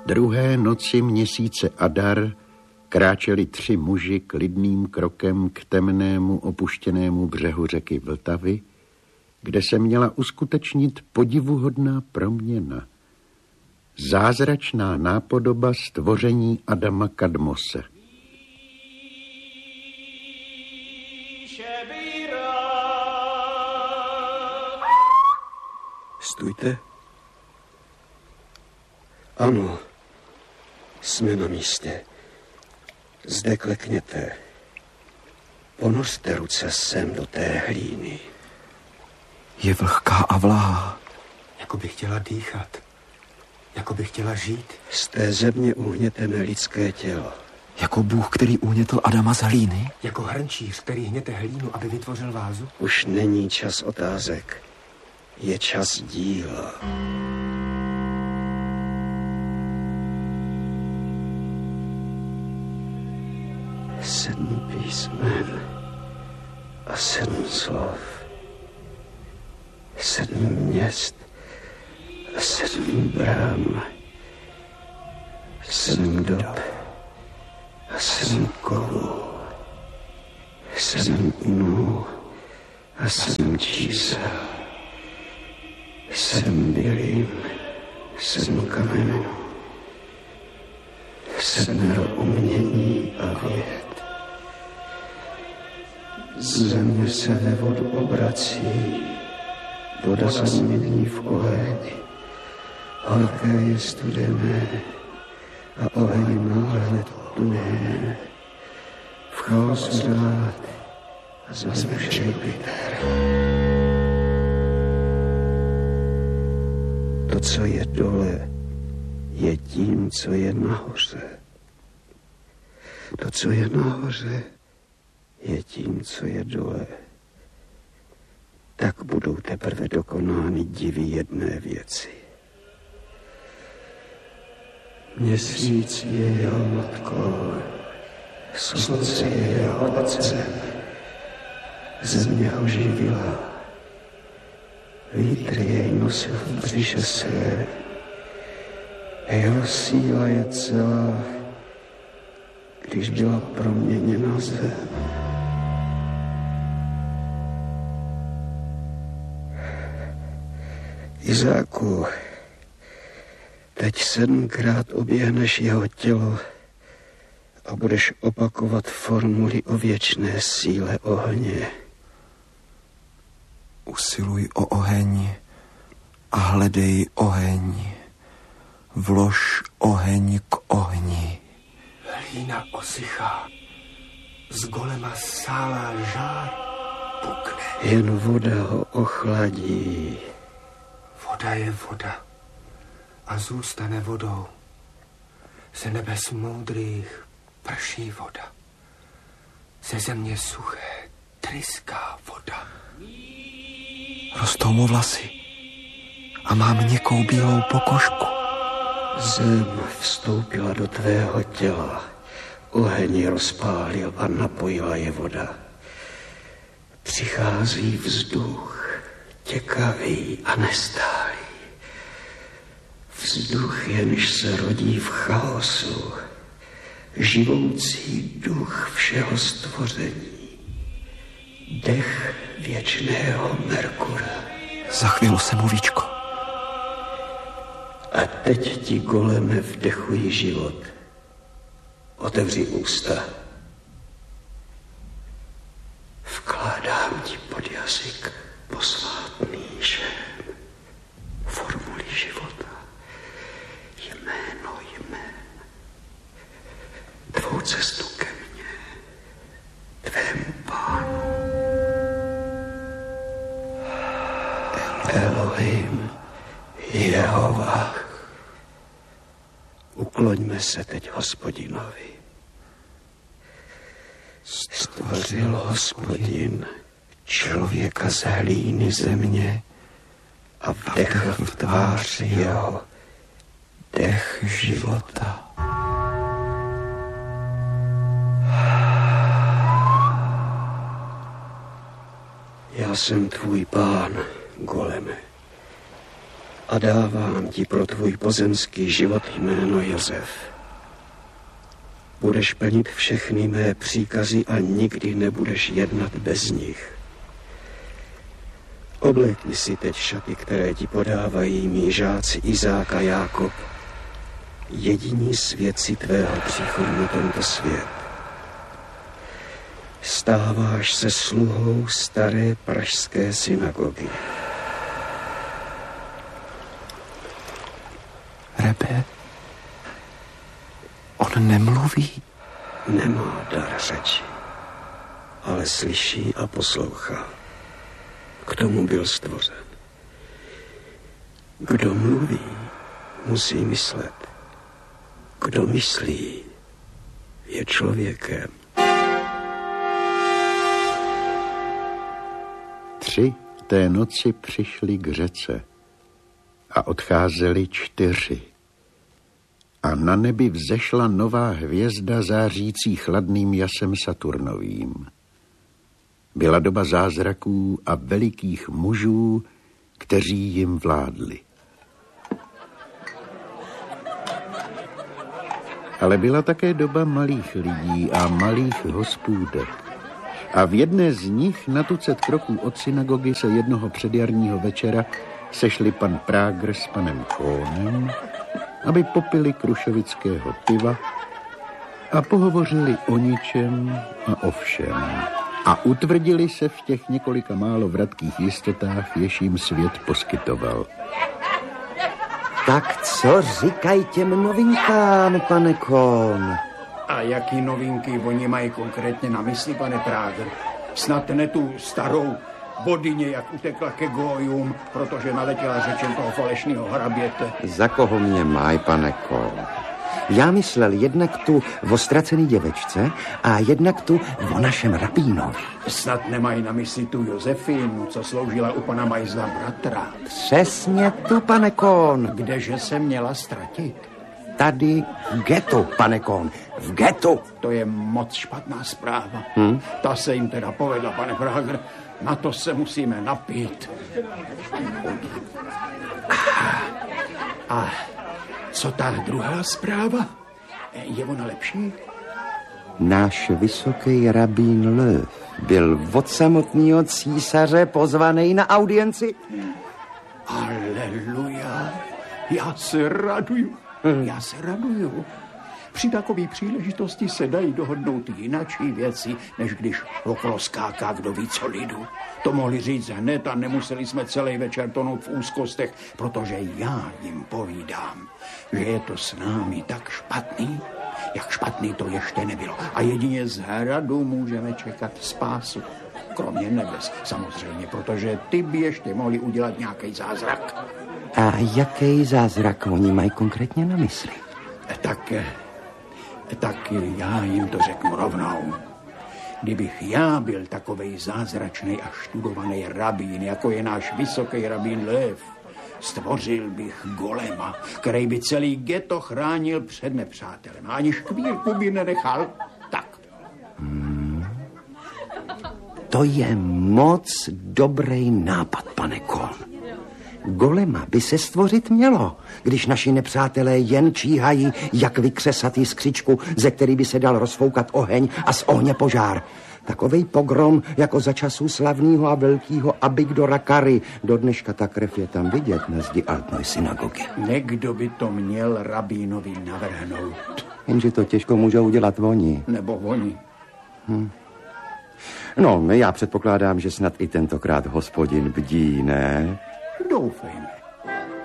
Druhé noci měsíce Adar kráčeli 3 muži klidným krokem k temnému opuštěnému břehu řeky Vltavy, kde se měla uskutečnit podivuhodná proměna. Zázračná nápodoba stvoření Adama Kadmose. Stůjte. Ano, jsme na místě. Zde klekněte. Ponořte ruce sem do té hlíny. Je vlhká a vláha. Jako by chtěla dýchat. Jako by chtěla žít. Z té země uhněte lidské tělo. Jako Bůh, který uhnětl Adama z hlíny. Jako hrnčíř, který hněte hlínu, aby vytvořil vázu. Už není čas otázek. Je čas díla. Sedm písmen a 7 slov. 7 měst a 7 brám. 7 dob a 7 kovů. 7 dnů a 7 čísel. 7 bylin, 7 kamenů. 7 umění a věd. Země se ve vodu obrací, voda se změní v oheň. Horké je studené a oheň náhle tuhne. V chaosu rád a zmřej Jupiter. To, co je dole, je tím, co je nahoře. To, co je nahoře, je tím, co je dole. Tak budou teprve dokonány divy jedné věci. Měsíc je jeho matkou, slunce je jeho otcem, země ho živila, vítr jej nosil v břiše své, jeho síla je celá, když byla proměněna zem. Izáku, teď 7krát oběhneš jeho tělo a budeš opakovat formuli o věčné síle ohně. Usiluj o oheň a hledej oheň. Vlož oheň k ohni. Hlína osychá. Z golema sálá žár pukne. Jen voda ho ochladí. Voda je voda a zůstane vodou. Ze nebes moudrých prší voda. Ze země suché tryská voda. Rostou mu vlasy a má měkkou bílou pokožku. Zem vstoupila do tvého těla. Oheň rozpálil a napojila je voda. Přichází vzduch, těkavý a nestálý. Vzduch, jenž se rodí v chaosu. Živoucí duch všeho stvoření. Dech věčného Merkura. Zachvělo se mu víčko. A teď ti goleme vdechují život. Otevři ústa. Vkládám ti pod jazyk posvátný šém. Formuli života. Jméno jmén. Tvou cestu ke mně. Tvému Pánu. Elohim. Jehova. Ukloňme se teď Hospodinovi. Stvořil Hospodin člověka z hlíny země a vdechl v tvář jeho dech života. Já jsem tvůj Pán, goleme, a dávám ti pro tvůj pozemský život jméno Josef. Budeš plnit všechny mé příkazy a nikdy nebudeš jednat bez nich. Oblékni si teď šaty, které ti podávají mí žáci Izák a Jákob, jediní svědci tvého příchodu na tento svět. Stáváš se sluhou staré pražské synagogy. Rebe, on nemluví. Nemá dar řeči, ale slyší a poslouchá. K tomu byl stvořen. Kdo mluví, musí myslet. Kdo myslí, je člověkem. 3 té noci přišli k řece a odcházeli 4. A na nebi vzešla nová hvězda zářící chladným jasem Saturnovým. Byla doba zázraků a velikých mužů, kteří jim vládli. Ale byla také doba malých lidí a malých hospůdek. A v jedné z nich na tucet kroků od synagogy se jednoho předjarního večera sešli pan Prágr s panem Kohnem, aby popili krušovického piva a pohovořili o ničem a o všem. A utvrdili se v těch několika málo vratkých jistotách, jež jim svět poskytoval. Tak co říkají těm novinkám, pane Kohn? A jaký novinky oni mají konkrétně na mysli, pane Prágr? Snad ne tu starou Bodyně, jak utekla ke Gójům, protože naletěla řečem toho falešného hraběte. Za koho mě máj, pane Kohn? Já myslel jednak tu o ztracený děvečce a jednak tu o našem rabínovi. Snad nemají na mysli tu Josefinu, co sloužila u pana Majzla bratra. Přesně tu, pane Kohn. Kdeže se měla ztratit? Tady v getu, pane Kohn, v getu. To je moc špatná zpráva. Ta se jim teda povedla, pane Prágr. Na to se musíme napít. A co ta druhá zpráva? Je ona lepší? Náš vysoký rabín Löw byl od samotného císaře pozvaný na audienci. Aleluja. Já se raduju. Při takové příležitosti se dají dohodnout jinačí věci, než když okolo skáká kdo ví co lidu. To mohli říct hned a nemuseli jsme celý večer tonout v úzkostech, protože já jim povídám, že je to s námi tak špatný, jak špatný to ještě nebylo. A jedině z hradu můžeme čekat spásu. Kromě nebes, samozřejmě, protože ty by ještě mohli udělat nějaký zázrak. A jaký zázrak oni mají konkrétně na mysli? Tak já jim to řeknu rovnou. Kdybych já byl takovej zázračný a študovaný rabín, jako je náš vysoký rabín Löw, stvořil bych golema, který by celý ghetto chránil před nepřátelem. A ani škvírku by nenechal. Tak. To je moc dobrý nápad, pane Kohn. Golema by se stvořit mělo, když naši nepřátelé jen číhají, jak vykřesatý skřičku, ze který by se dal rozfoukat oheň a z ohně požár. Takovej pogrom, jako za časů slavného a velkého Abigdora Kary. Do dneška ta krev je tam vidět na zdi Altnoj synagogy. Někdo by to měl rabínovi navrhnout. Jenže to těžko můžou udělat oni. Nebo oni. No, já předpokládám, že snad i tentokrát hospodin bdí, ne? Doufejme.